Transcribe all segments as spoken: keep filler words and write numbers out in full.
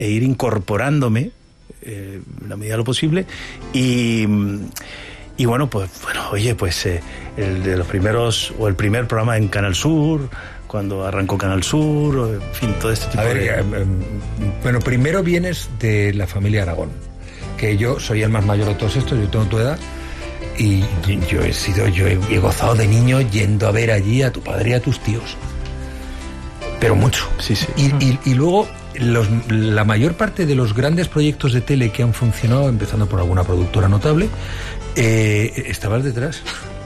e ir incorporándome eh, en la medida de lo posible. Y, y bueno, pues, bueno, oye, pues eh, el de los primeros, o el primer programa en Canal Sur, cuando arrancó Canal Sur, o, en fin, todo este tipo a ver, de... Eh, eh, bueno, primero vienes de la familia Aragón, que yo soy el más mayor de todos estos, yo tengo tu edad, y yo he sido, yo he, he gozado de niño yendo a ver allí a tu padre y a tus tíos. Pero mucho. Sí, sí. Y, y, y luego, los, la mayor parte de los grandes proyectos de tele que han funcionado, empezando por alguna productora notable, eh, estabas detrás.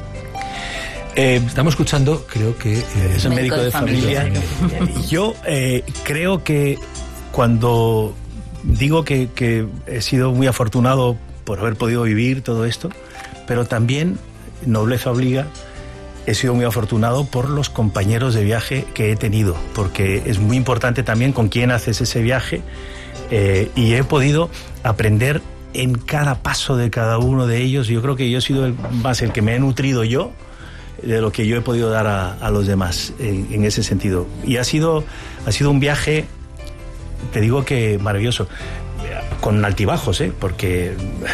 Eh, Estamos escuchando, creo que... Eh, es el médico, médico de, de familia. familia. Yo eh, creo que cuando digo que, que he sido muy afortunado por haber podido vivir todo esto, pero también, nobleza obliga, he sido muy afortunado por los compañeros de viaje que he tenido, porque es muy importante también con quién haces ese viaje, eh, y he podido aprender en cada paso de cada uno de ellos. Yo creo que yo he sido el, más el que me he nutrido yo de lo que yo he podido dar a, a los demás en, en ese sentido. Y ha sido, ha sido un viaje, te digo que maravilloso, con altibajos, ¿eh? Porque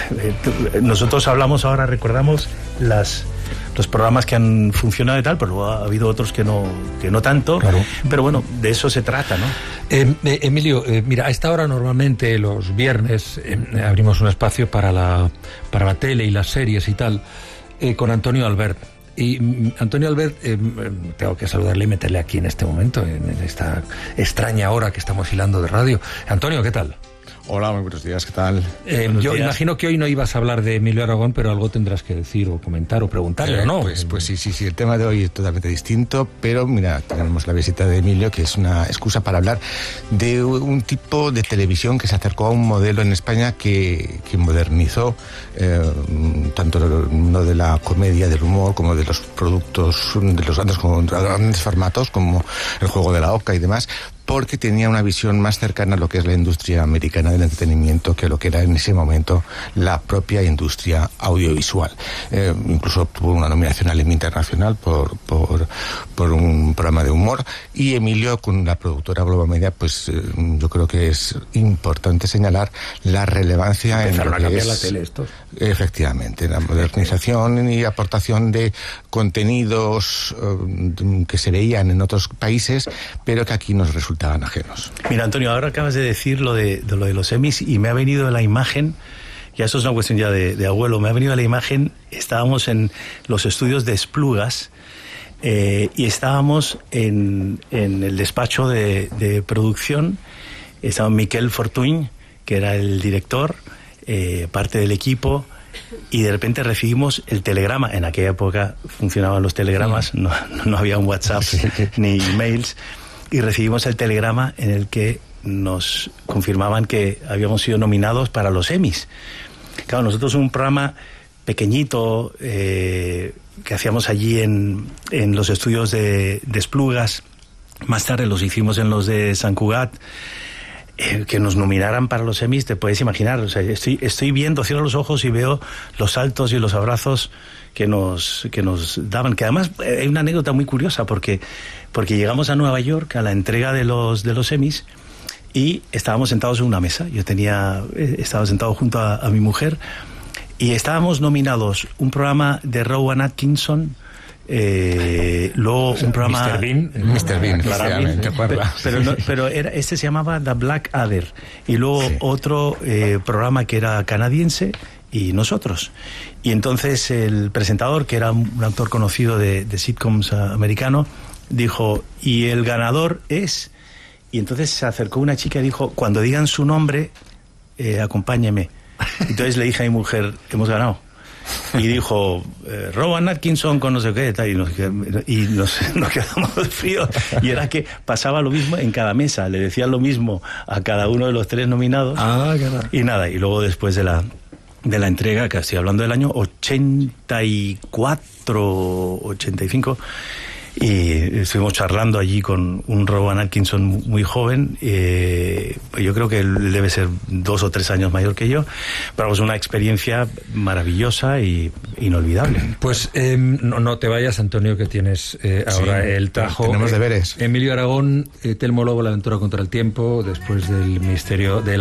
eh, nosotros hablamos ahora, recordamos las... los programas que han funcionado y tal, pero luego ha habido otros que no, que no tanto. Claro. Pero bueno, de eso se trata, ¿no? Eh, eh, Emilio, eh, mira, a esta hora normalmente los viernes eh, abrimos un espacio para la, para la tele y las series y tal, eh, con Antonio Albert. Y mm, Antonio Albert, eh, tengo que saludarle y meterle aquí en este momento, en, en esta extraña hora que estamos hilando de radio. Antonio, ¿qué tal? Hola, muy buenos días, ¿qué tal? Eh, buenos yo días. Imagino que hoy no ibas a hablar de Emilio Aragón, pero algo tendrás que decir o comentar o preguntarle, eh, ¿o no? Pues, pues sí, sí, sí, el tema de hoy es totalmente distinto, pero mira, tenemos la visita de Emilio, que es una excusa para hablar de un tipo de televisión que se acercó a un modelo en España que, que modernizó eh, tanto el mundo de la comedia, del humor, como de los productos, de los grandes, como, grandes formatos, como el juego de la oca y demás, porque tenía una visión más cercana a lo que es la industria americana del entretenimiento que lo que era en ese momento la propia industria audiovisual. Eh, incluso obtuvo una nominación al Emmy Internacional por, por, por un programa de humor, y Emilio, con la productora Globo Media, pues eh, yo creo que es importante señalar la relevancia en lo a cambiar que es, la tele estos. Efectivamente, la modernización y aportación de contenidos eh, que se veían en otros países, pero que aquí nos resulta ajenos. Mira, Antonio, ahora acabas de decir lo de, de lo de los Emmys y me ha venido la imagen, ya eso es una cuestión ya de, de abuelo, me ha venido la imagen, estábamos en los estudios de Esplugas eh, y estábamos en, en el despacho de, de producción, estaba Miquel Fortuny, que era el director, eh, parte del equipo, y de repente recibimos el telegrama. En aquella época funcionaban los telegramas, no, no había un WhatsApp ni emails. Y recibimos el telegrama en el que nos confirmaban que habíamos sido nominados para los Emmys. Claro, nosotros un programa pequeñito eh, que hacíamos allí en, en los estudios de, de Esplugas, más tarde los hicimos en los de Sant Cugat, eh, que nos nominaran para los Emmys, te puedes imaginar. O sea, estoy, estoy viendo, cierro los ojos y veo los saltos y los abrazos que nos, que nos daban, que además hay una anécdota muy curiosa, porque porque llegamos a Nueva York a la entrega de los de los Emmys y estábamos sentados en una mesa. Yo tenía estaba sentado junto a, a mi mujer y estábamos nominados un programa de Rowan Atkinson, eh, luego o sea, un programa mister Bean, mister Bean, claramente, pero, pero, no, pero era, este se llamaba The Black Adder, y luego sí. otro eh, programa que era canadiense, y nosotros. Y entonces el presentador, que era un actor conocido de, de sitcoms uh, americano, dijo, y el ganador es... Y entonces se acercó una chica y dijo, cuando digan su nombre, eh, acompáñeme. Entonces le dije a mi mujer, hemos ganado. Y dijo, eh, Rowan Atkinson con no sé qué, tal, y nos, y nos, nos quedamos fríos. Y era que pasaba lo mismo en cada mesa, le decían lo mismo a cada uno de los tres nominados. Ah, claro. Y nada, y luego después de la... de la entrega, que estoy hablando del año ochenta y cuatro, ochenta y cinco, y estuvimos charlando allí con un Rowan Atkinson muy joven. Eh, yo creo que él debe ser dos o tres años mayor que yo, pero es una experiencia maravillosa y inolvidable. Pues eh, no, no te vayas, Antonio, que tienes eh, ahora sí, el tajo. Tenemos deberes. Emilio Aragón, eh, Telmo Lobo, La aventura contra el tiempo, después del misterio de